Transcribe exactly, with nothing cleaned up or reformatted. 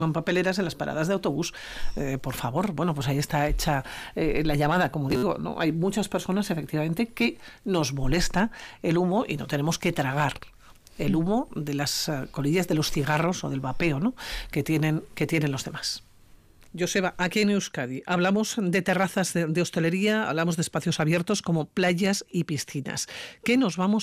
con papeleras en las paradas de autobús. Eh, por favor, bueno, pues ahí está hecha eh, la llamada, como digo, ¿no? Hay muchas personas, efectivamente, que nos molesta el humo y no tenemos que tragar el humo de las uh, colillas de los cigarros o del vapeo, ¿no? que tienen, que tienen los demás. Joseba, aquí en Euskadi hablamos de terrazas de, de hostelería, hablamos de espacios abiertos como playas y piscinas. ¿Qué nos vamos